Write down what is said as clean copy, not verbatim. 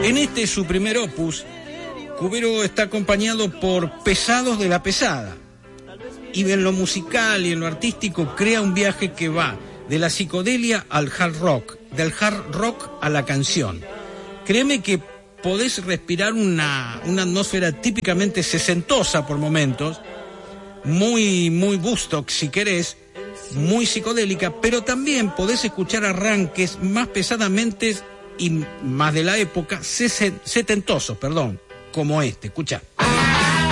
En este su primer opus, Cubero está acompañado por Pesados de la Pesada, y en lo musical y en lo artístico crea un viaje que va de la psicodelia al hard rock, del hard rock a la canción. Créeme que podés respirar una atmósfera típicamente sesentosa por momentos, muy Woodstock si querés, muy psicodélica, pero también podés escuchar arranques más pesadamente y más de la época setentosos, como este. Escuchá.